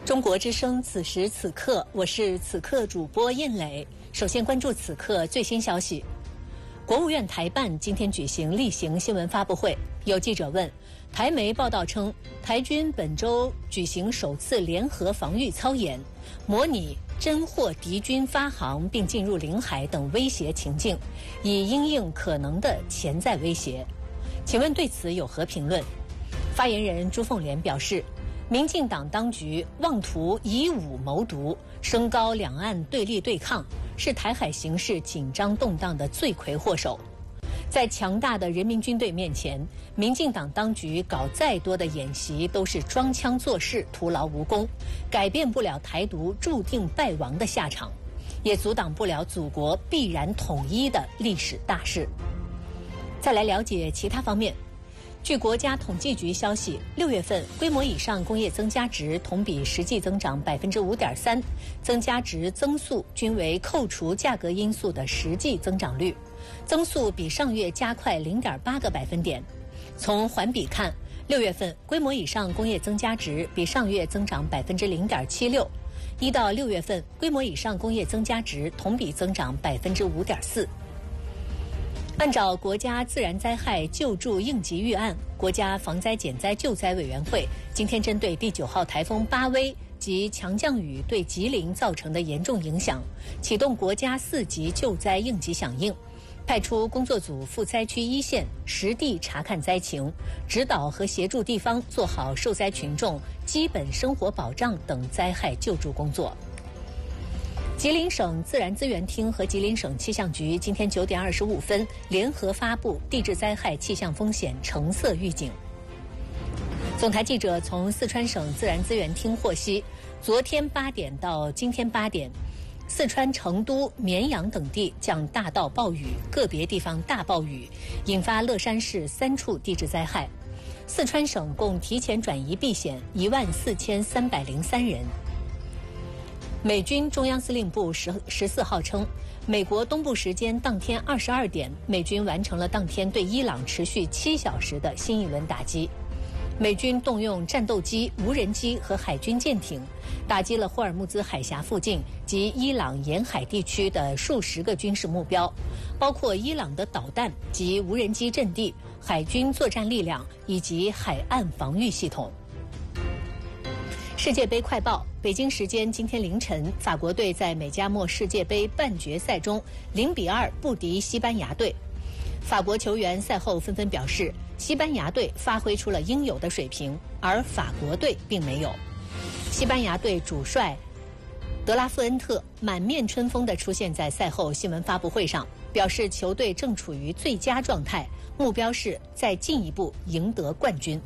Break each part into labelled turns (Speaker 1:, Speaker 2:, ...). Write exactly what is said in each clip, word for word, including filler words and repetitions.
Speaker 1: 中国之声，此时此刻，我是此刻主播印磊。首先关注此刻最新消息。国务院台办今天举行例行新闻发布会，有记者问，台媒报道称，台军本周举行首次联合防御操演，模拟侦获敌军发航并进入领海等威胁情境，以因应可能的潜在威胁。请问对此有何评论？发言人朱凤莲表示，民进党当局妄图以武谋独，升高两岸对立对抗，是台海形势紧张动荡的罪魁祸首。在强大的人民军队面前，民进党当局搞再多的演习都是装腔作势，徒劳无功，改变不了台独注定败亡的下场，也阻挡不了祖国必然统一的历史大势。再来了解其他方面。据国家统计局消息，六月份规模以上工业增加值同比实际增长百分之五点三，增加值增速均为扣除价格因素的实际增长率，增速比上月加快零点八个百分点。从环比看，六月份规模以上工业增加值比上月增长百分之零点七六，一到六月份规模以上工业增加值同比增长百分之五点四。按照国家自然灾害救助应急预案，国家防灾减灾救灾委员会今天针对第九号台风巴威及强降雨对吉林造成的严重影响，启动国家四级救灾应急响应，派出工作组赴灾区一线实地查看灾情，指导和协助地方做好受灾群众基本生活保障等灾害救助工作。吉林省自然资源厅和吉林省气象局今天九点二十五分联合发布地质灾害气象风险橙色预警。总台记者从四川省自然资源厅获悉，昨天八点到今天八点，四川成都、绵阳等地降大到暴雨，个别地方大暴雨，引发乐山市三处地质灾害。四川省共提前转移避险一万四千三百零三人。美军中央司令部十十四号称，美国东部时间当天二十二点，美军完成了当天对伊朗持续七小时的新一轮打击。美军动用战斗机、无人机和海军舰艇，打击了霍尔木兹海峡附近及伊朗沿海地区的数十个军事目标，包括伊朗的导弹及无人机阵地、海军作战力量以及海岸防御系统。世界杯快报：北京时间今天凌晨，法国队在美加墨世界杯半决赛中零比二不敌西班牙队。法国球员赛后纷纷表示，西班牙队发挥出了应有的水平，而法国队并没有。西班牙队主帅德拉夫恩特满面春风地出现在赛后新闻发布会上，表示球队正处于最佳状态，目标是再进一步赢得冠军。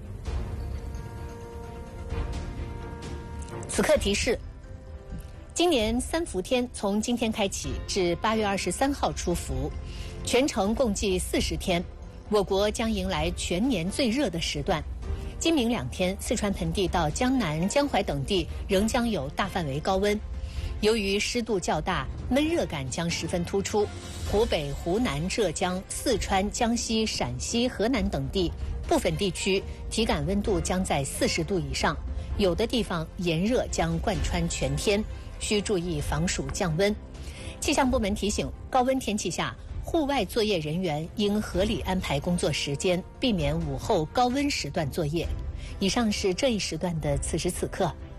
Speaker 1: 此刻提示：今年三伏天从今天开启至八月二十三号出伏，全程共计四十天，我国将迎来全年最热的时段。今明两天，四川盆地到江南、江淮等地仍将有大范围高温。由于湿度较大，闷热感将十分突出。湖北、湖南、浙江、四川、江西、陕西、河南等地部分地区体感温度将在四十度以上。有的地方炎热将贯穿全天，需注意防暑降温。气象部门提醒，高温天气下，户外作业人员应合理安排工作时间，避免午后高温时段作业。以上是这一时段的此时此刻，